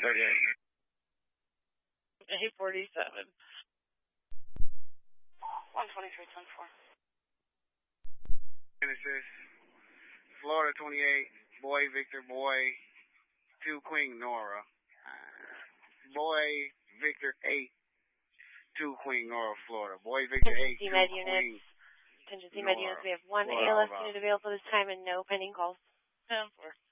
847. 123.4. Genesis, Florida 28, boy Victor, boy 2 Queen Nora. Boy Victor 8, 2 Queen Nora, Florida. Boy Victor 8, 2 Med Queen units. Attention Nora. CMed units. We have one ALS unit available this time and no pending calls. 10-4.